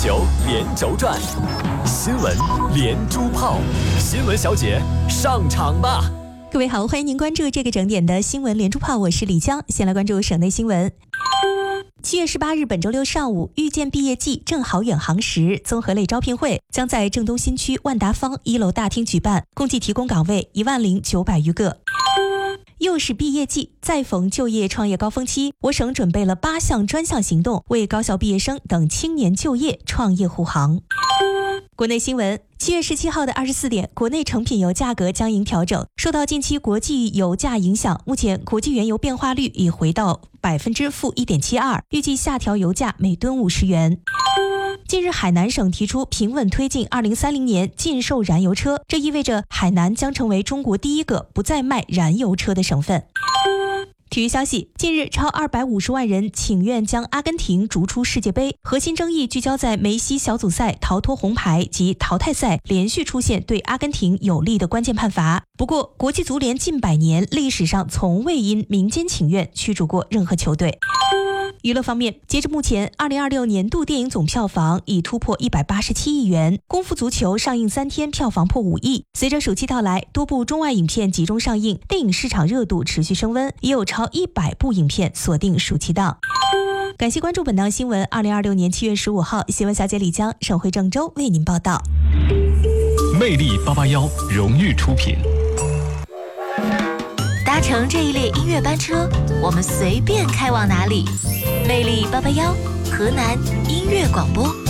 球连轴转，新闻连珠炮，新闻小姐上场吧！ 各位好，欢迎您关注这个整点的新闻连珠炮，我是李江。先来关注省内新闻。7月18日本周六上午，遇见毕业季正好远航时综合类招聘会将在郑东新区万达坊1楼大厅举办，共计提供岗位10900余个。又是毕业季，再逢就业创业高峰期，我省准备了8项专项行动，为高校毕业生等青年就业创业护航。国内新闻，7月17号的24点，国内成品油价格将迎调整。受到近期国际油价影响，目前国际原油变化率已回到-1.72%，预计下调油价每吨50元。近日，海南省提出平稳推进2030年禁售燃油车，这意味着海南将成为中国第一个不再卖燃油车的省份。体育消息，近日超250万人请愿将阿根廷逐出世界杯，核心争议聚焦在梅西小组赛逃脱红牌及淘汰赛连续出现对阿根廷有利的关键判罚。不过，国际足联近100年历史上从未因民间请愿驱逐过任何球队。娱乐方面，截至目前，2026年度电影总票房已突破187亿元，功夫足球上映3天票房破5亿。随着暑期到来，多部中外影片集中上映，电影市场热度持续升温，也有超100部影片锁定暑期档。感谢关注本档新闻。2026年7月15号，新闻小姐李江，省会郑州为您报道。 魅力881荣誉出品。 搭乘这一列音乐班车，我们随便开往哪里。魅力881，河南音乐广播。